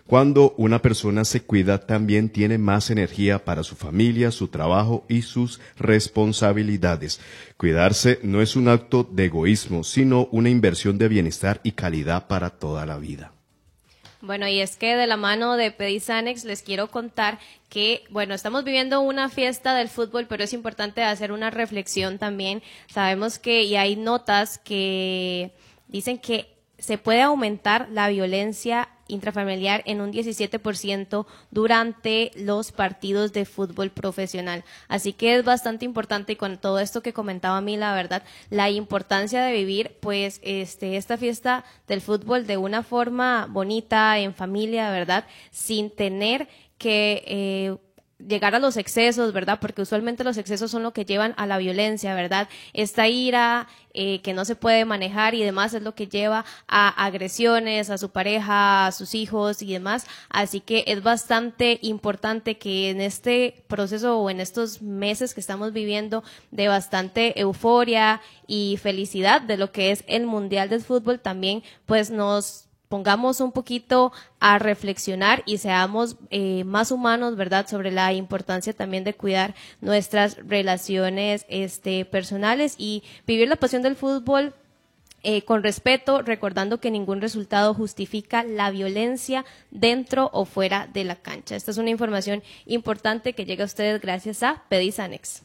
S2: Cuando una persona se cuida, también tiene más energía para su familia, su trabajo y sus responsabilidades. Cuidarse no es un acto de egoísmo, sino una inversión de bienestar y calidad para toda la vida.
S3: Bueno, y es que de la mano de Pedisanex les quiero contar que, bueno, estamos viviendo una fiesta del fútbol, pero es importante hacer una reflexión también. Sabemos que, y hay notas que dicen que se puede aumentar la violencia intrafamiliar en un diecisiete por ciento durante los partidos de fútbol profesional. Así que es bastante importante, y con todo esto que comentaba a mí, la verdad, la importancia de vivir pues este esta fiesta del fútbol de una forma bonita, en familia, ¿verdad? Sin tener que eh, llegar a los excesos, ¿verdad? Porque usualmente los excesos son lo que llevan a la violencia, ¿verdad? Esta ira eh, que no se puede manejar y demás es lo que lleva a agresiones a su pareja, a sus hijos y demás. Así que es bastante importante que en este proceso o en estos meses que estamos viviendo de bastante euforia y felicidad de lo que es el Mundial del Fútbol, también pues nos pongamos un poquito a reflexionar y seamos eh, más humanos, ¿verdad?, sobre la importancia también de cuidar nuestras relaciones este, personales y vivir la pasión del fútbol eh, con respeto, recordando que ningún resultado justifica la violencia dentro o fuera de la cancha. Esta es una información importante que llega a ustedes gracias a Pedisanex.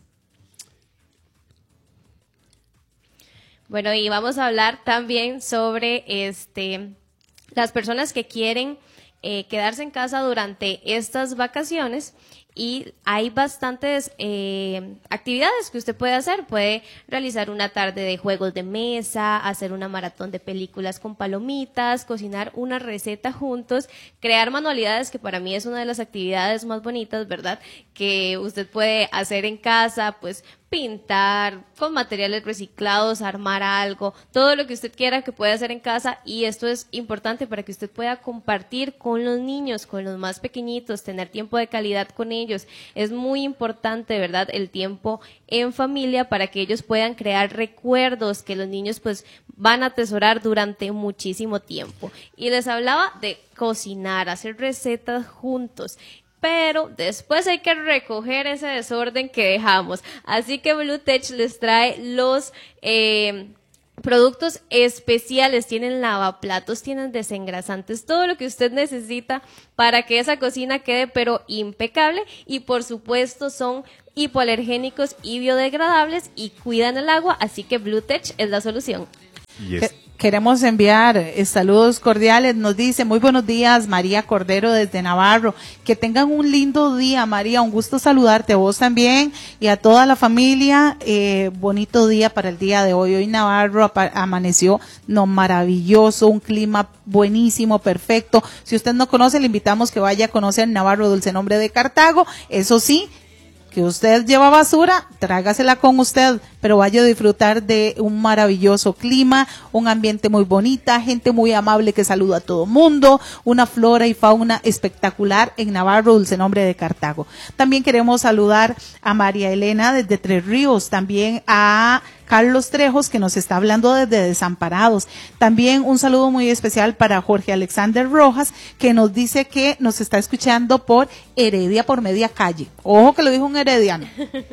S3: Bueno, y vamos a hablar también sobre este... las personas que quieren eh, quedarse en casa durante estas vacaciones, y hay bastantes eh, actividades que usted puede hacer. Puede realizar una tarde de juegos de mesa, hacer una maratón de películas con palomitas, cocinar una receta juntos, crear manualidades, que para mí es una de las actividades más bonitas, ¿verdad?, que usted puede hacer en casa, pues pintar con materiales reciclados, armar algo, todo lo que usted quiera que pueda hacer en casa. Y esto es importante para que usted pueda compartir con los niños, con los más pequeñitos, tener tiempo de calidad con ellos. Es muy importante, ¿verdad?, el tiempo en familia para que ellos puedan crear recuerdos que los niños pues van a atesorar durante muchísimo tiempo. Y les hablaba de cocinar, hacer recetas juntos, pero después hay que recoger ese desorden que dejamos. Así que Bluetech les trae los eh, productos especiales. Tienen lavaplatos, tienen desengrasantes, todo lo que usted necesita para que esa cocina quede pero impecable. Y por supuesto son hipoalergénicos y biodegradables y cuidan el agua, así que Bluetech es la solución.
S2: Y es...
S1: Queremos enviar eh, saludos cordiales. Nos dice, muy buenos días, María Cordero desde Navarro. Que tengan un lindo día, María. Un gusto saludarte a vos también y a toda la familia. Eh, bonito día para el día de hoy. Hoy Navarro amaneció no maravilloso, un clima buenísimo, perfecto. Si usted no conoce, le invitamos que vaya a conocer Navarro, dulce nombre de Cartago. Eso sí, que usted lleva basura, trágasela con usted, pero vaya a disfrutar de un maravilloso clima, un ambiente muy bonita, gente muy amable que saluda a todo mundo, una flora y fauna espectacular en Navarro, dulce nombre de Cartago. También queremos saludar a María Elena desde Tres Ríos, también a Carlos Trejos, que nos está hablando desde Desamparados. También un saludo muy especial para Jorge Alexander Rojas, que nos dice que nos está escuchando por Heredia por media calle. Ojo que lo dijo un herediano.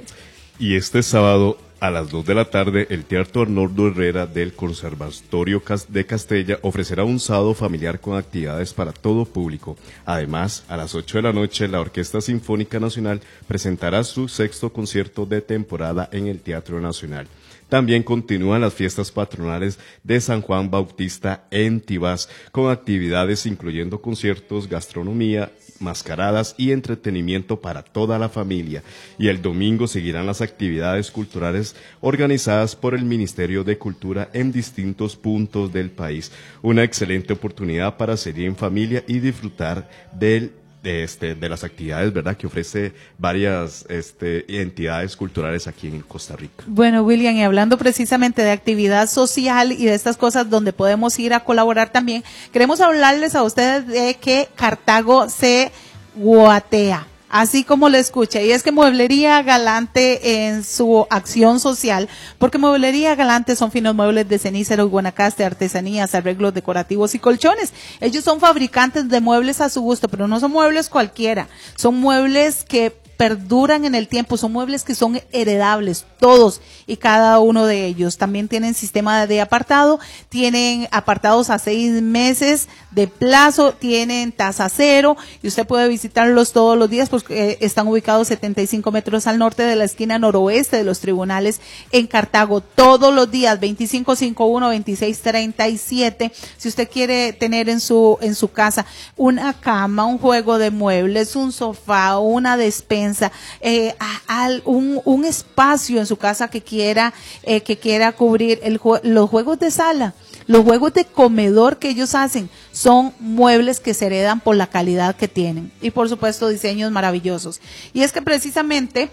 S2: Y este sábado a las dos de la tarde, el Teatro Arnoldo Herrera del Conservatorio de Castella ofrecerá un sábado familiar con actividades para todo público. Además, a las ocho de la noche, la Orquesta Sinfónica Nacional presentará su sexto concierto de temporada en el Teatro Nacional. También continúan las fiestas patronales de San Juan Bautista en Tibás, con actividades incluyendo conciertos, gastronomía, mascaradas y entretenimiento para toda la familia. Y el domingo seguirán las actividades culturales organizadas por el Ministerio de Cultura en distintos puntos del país. Una excelente oportunidad para salir en familia y disfrutar del De, este, de las actividades, ¿verdad?, que ofrece varias este, entidades culturales aquí en Costa Rica.
S1: Bueno, William, y hablando precisamente de actividad social y de estas cosas donde podemos ir a colaborar también, queremos hablarles a ustedes de que Cartago se guatea. así como lo escucha. Y es que Mueblería Galante en su acción social, porque Mueblería Galante son finos muebles de cenicero y Guanacaste, artesanías, arreglos decorativos y colchones. Ellos son fabricantes de muebles a su gusto, pero no son muebles cualquiera, son muebles que perduran en el tiempo, son muebles que son heredables, todos y cada uno de ellos. También tienen sistema de apartado, tienen apartados a seis meses de plazo, tienen tasa cero y usted puede visitarlos todos los días porque eh, están ubicados setenta y cinco metros al norte de la esquina noroeste de los tribunales en Cartago, todos los días, veinticinco cincuenta y uno, veintiséis treinta y siete. Si usted quiere tener en su, en su casa una cama, un juego de muebles, un sofá, una despensa, Eh, a, a, un, un espacio en su casa que quiera eh, que quiera cubrir el, los juegos de sala, los juegos de comedor que ellos hacen, son muebles que se heredan por la calidad que tienen y por supuesto diseños maravillosos. Y es que precisamente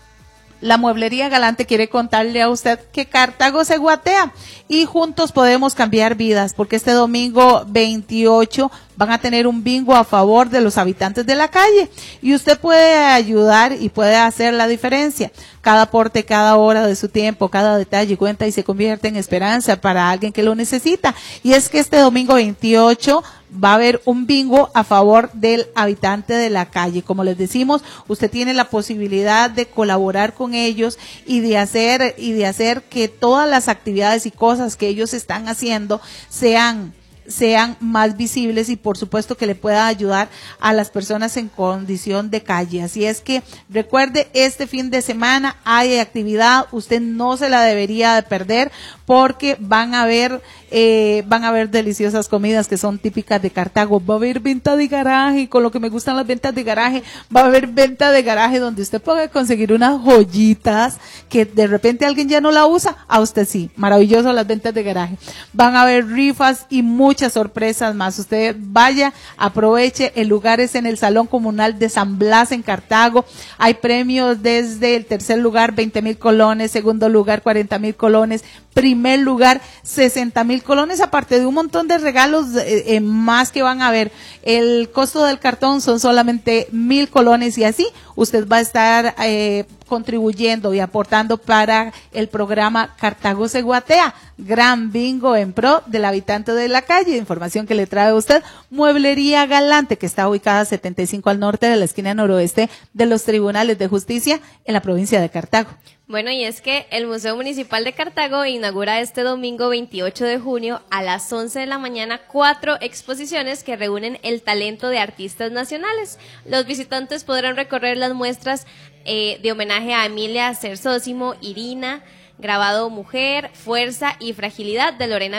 S1: la Mueblería Galante quiere contarle a usted que Cartago se guatea y juntos podemos cambiar vidas, porque este domingo veintiocho van a tener un bingo a favor de los habitantes de la calle y usted puede ayudar y puede hacer la diferencia. Cada aporte, cada hora de su tiempo, cada detalle cuenta y se convierte en esperanza para alguien que lo necesita. Y es que este domingo veintiocho va a haber un bingo a favor del habitante de la calle. Como les decimos, usted tiene la posibilidad de colaborar con ellos y de hacer y de hacer que todas las actividades y cosas que ellos están haciendo sean sean más visibles y por supuesto que le pueda ayudar a las personas en condición de calle. Así es que recuerde, este fin de semana hay actividad, usted no se la debería de perder porque van a haber eh, van a haber deliciosas comidas que son típicas de Cartago. Va a haber venta de garaje, y con lo que me gustan las ventas de garaje, va a haber venta de garaje donde usted puede conseguir unas joyitas que de repente alguien ya no la usa, a usted sí. Maravilloso las ventas de garaje. Van a haber rifas y muchas sorpresas más. Usted vaya, aproveche, el lugar es en el Salón Comunal de San Blas en Cartago. Hay premios desde el tercer lugar, veinte mil colones, segundo lugar, cuarenta mil colones, primer lugar, sesenta mil colones, aparte de un montón de regalos eh, eh, más que van a ver. El costo del cartón son solamente mil colones y así usted va a estar eh, contribuyendo y aportando para el programa Cartago se guatea, gran bingo en pro del habitante de la calle. Información que le trae a usted Mueblería Galante, que está ubicada setenta y cinco al norte de la esquina noroeste de los Tribunales de Justicia en la provincia de Cartago.
S3: Bueno, y es que el Museo Municipal de Cartago inaugura este domingo veintiocho de junio a las once de la mañana cuatro exposiciones que reúnen el talento de artistas nacionales. Los visitantes podrán recorrer las muestras eh, de homenaje a Emilia Cersósimo, Irina, grabado Mujer, Fuerza y Fragilidad de Lorena